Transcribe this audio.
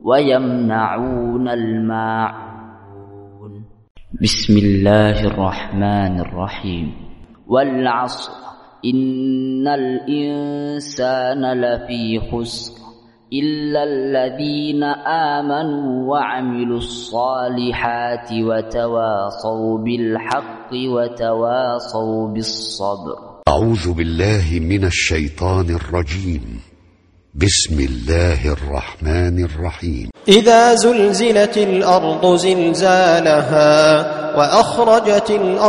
ويمنعون الماعون. بسم الله الرحمن الرحيم. والعصر إن الإنسان لفي خسر إلا الذين آمنوا وعملوا الصالحات وتواصوا بالحق وتواصوا بالصبر. أعوذ بالله من الشيطان الرجيم. بسم الله الرحمن الرحيم. إذا زلزلت الأرض زلزالها وأخرجت الأرض